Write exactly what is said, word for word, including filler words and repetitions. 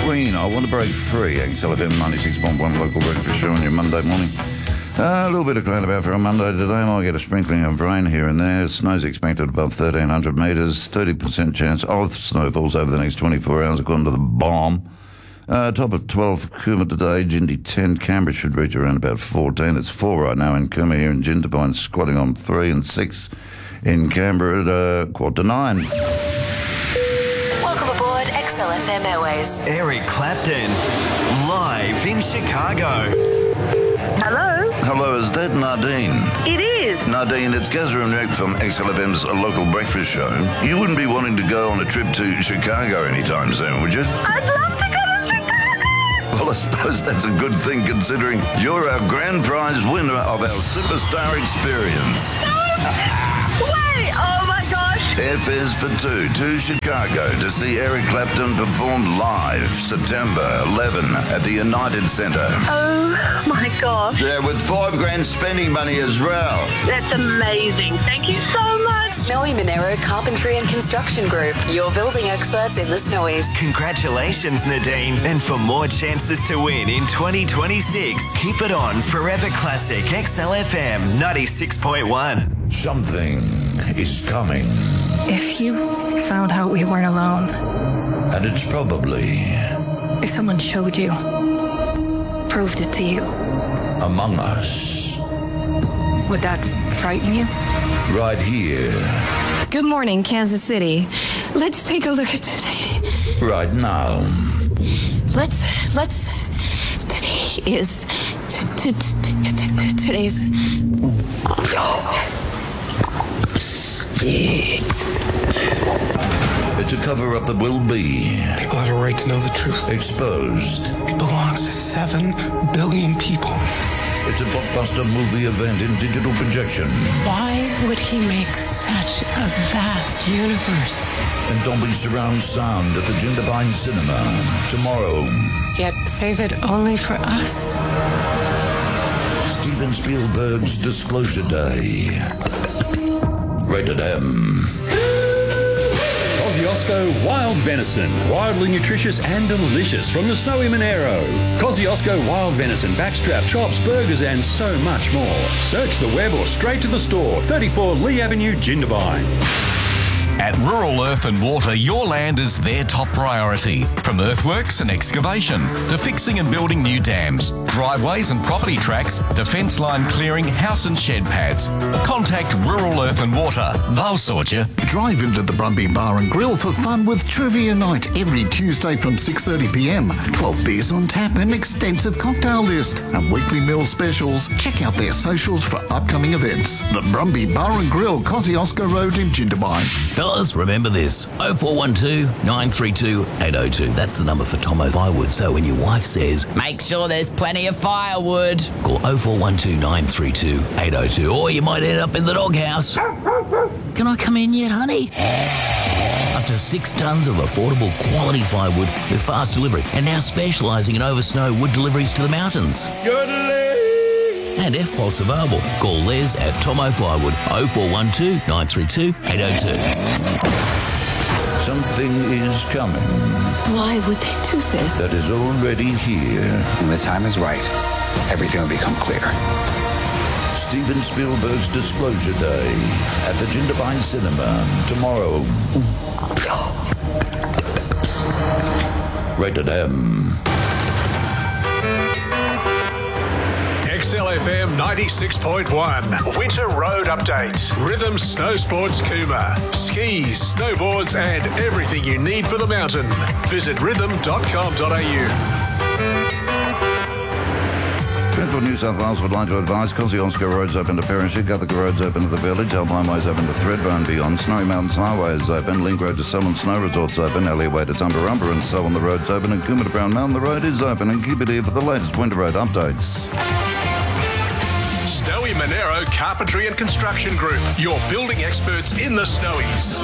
Queen, I Want to Break Free. X L F M ninety-six point one local breakfast show on your Monday morning. Uh, a little bit of cloud about for a Monday today. I'll get a sprinkling of rain here and there. Snow's expected above thirteen hundred metres. thirty percent chance of snowfalls over the next twenty-four hours according to the bomb. Uh, top of twelve for Cooma today. Jindy ten. Canberra should reach around about fourteen. It's four right now in Cooma here in Jindabyne, squatting on three, and six in Canberra at uh, quarter to nine. Welcome aboard X L F M Airways. Eric Clapton, live in Chicago. Hello? Hello, is that Nardine? It is. Nardine, it's Gazza and Rick from X L F M's local breakfast show. You wouldn't be wanting to go on a trip to Chicago anytime soon, would you? I'd love to go to Chicago. Well, I suppose that's a good thing considering you're our grand prize winner of our Superstar Experience. Wait, oh my gosh. Airfares for two to Chicago to see Eric Clapton perform live September eleventh at the United Center. Oh my gosh. Yeah, with five grand spending money as well. That's amazing. Thank you so much. Snowy Monero Carpentry and Construction Group, your building experts in the Snowies. Congratulations, Nadine. And for more chances to win in twenty twenty-six, keep it on Forever Classic X L F M ninety-six point one. Something is coming. If you found out we weren't alone, And it's probably if someone showed you, proved it to you, among us. would that frighten you? Right here. Good morning, Kansas City. Let's take a look at today. Right now. Let's, let's, today is, t- t- t- t- today's, It's a cover-up that will be People have a right to know the truth. exposed. It belongs to seven billion people. It's a blockbuster movie event in digital projection. Why would he make such a vast universe? And Dolby Surround Sound at the Jindabyne Cinema tomorrow. Yet save it only for us? Steven Spielberg's Disclosure Day. Rated M. Kosciuszko Wild Venison. Wildly nutritious and delicious from the Snowy Monero. Kosciuszko Wild Venison, backstrap, chops, burgers, and so much more. Search the web or straight to the store. thirty-four Lee Avenue, Jindabyne. At Rural Earth and Water, your land is their top priority. From earthworks and excavation to fixing and building new dams, driveways and property tracks to fence line clearing, house and shed pads. Contact Rural Earth and Water. They'll sort you. Drive into the Brumby Bar and Grill for fun with Trivia Night every Tuesday from six thirty p m. twelve beers on tap and extensive cocktail list and weekly meal specials. Check out their socials for upcoming events. The Brumby Bar and Grill, Kosciuszko Road in Jindabyne. Fellas, remember this. oh four one two, nine three two, eight oh two. That's the number for Tomo Firewood. So when your wife says, make sure there's plenty of firewood, call oh four one two, nine three two, eight oh two. Or you might end up in the doghouse. Can I come in yet, honey? Up to six tons of affordable quality firewood with fast delivery. And now specialising in over snow wood deliveries to the mountains. And F P O S available. Call Les at Tomo Firewood oh four one two, nine three two, eight oh two. Something is coming. Why would they do this? That is already here. When the time is right, everything will become clear. Steven Spielberg's Disclosure Day at the Jindabyne Cinema tomorrow. Rated M. X L F M ninety-six point one. Winter Road Update. Rhythm Snow Sports Cooma. Skis, snowboards, and everything you need for the mountain. Visit rhythm dot com dot a u. Transport New South Wales would like to advise Kosciuszko Road's open to Perishing, Guthica Road's open to the Village, Alpine Way's open to Thredbo and beyond, Snowy Mountains Highway is open, Link Road to Selwyn Snow Resort's open, Alleyway to Tumbarumba and so on the road's open, and Cooma to Brown Mountain the road is open, and keep it here for the latest winter road updates. Snowy Monero Carpentry and Construction Group, your building experts in the Snowies.